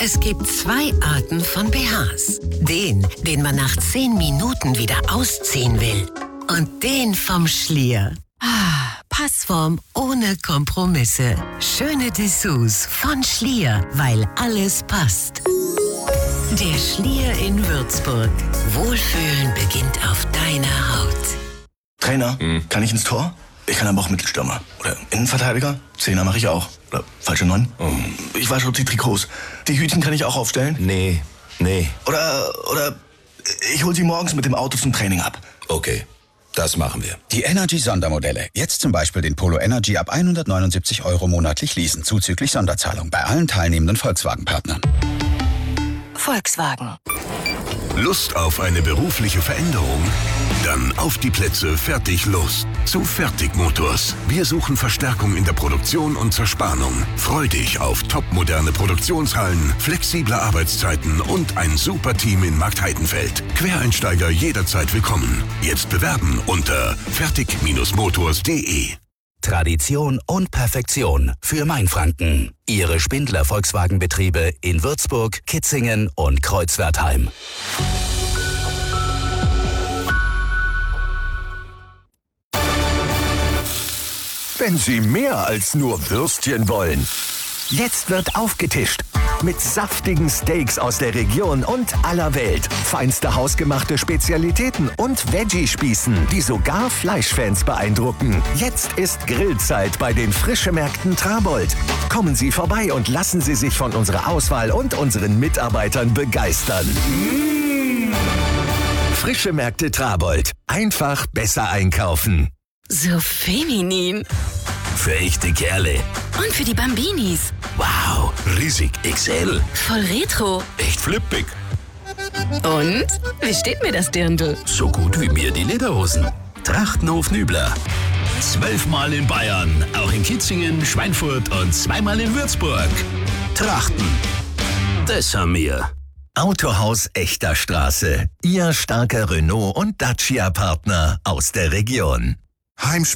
Es gibt 2 Arten von BHs. Den man nach 10 Minuten wieder ausziehen will. Und den vom Schlier. Passform ohne Kompromisse. Schöne Dessous von Schlier, weil alles passt. Der Schlier in Würzburg. Wohlfühlen beginnt auf deiner Haut. Trainer, kann ich ins Tor? Ich kann aber auch Mittelstürmer. Oder Innenverteidiger? Zehner mache ich auch. Oder falsche 9. Ich wasche die Trikots. Die Hütchen kann ich auch aufstellen? Nee. Oder ich hol sie morgens mit dem Auto zum Training ab. Okay, das machen wir. Die Energy-Sondermodelle. Jetzt zum Beispiel den Polo Energy ab 179 € monatlich leasen, zuzüglich Sonderzahlung bei allen teilnehmenden Volkswagen-Partnern. Volkswagen. Lust auf eine berufliche Veränderung? Dann auf die Plätze, fertig, los. Zu Fertig Motors. Wir suchen Verstärkung in der Produktion und Zerspannung. Freu dich auf topmoderne Produktionshallen, flexible Arbeitszeiten und ein super Team in Marktheidenfeld. Quereinsteiger jederzeit willkommen. Jetzt bewerben unter fertig-motors.de. Tradition und Perfektion für Mainfranken. Ihre Spindler Volkswagenbetriebe in Würzburg, Kitzingen und Kreuzwertheim. Wenn Sie mehr als nur Würstchen wollen. Jetzt wird aufgetischt. Mit saftigen Steaks aus der Region und aller Welt. Feinste hausgemachte Spezialitäten und Veggie-Spießen, die sogar Fleischfans beeindrucken. Jetzt ist Grillzeit bei den Frischemärkten Trabold. Kommen Sie vorbei und lassen Sie sich von unserer Auswahl und unseren Mitarbeitern begeistern. Frischemärkte Trabold. Einfach besser einkaufen. So feminin. Für echte Kerle. Und für die Bambinis. Wow, riesig XL. Voll retro. Echt flippig. Und? Wie steht mir das Dirndl? So gut wie mir die Lederhosen. Trachtenhof Nübler. 12-mal in Bayern, auch in Kitzingen, Schweinfurt und 2-mal in Würzburg. Trachten. Das haben wir. Autohaus Echter Straße. Ihr starker Renault- und Dacia-Partner aus der Region.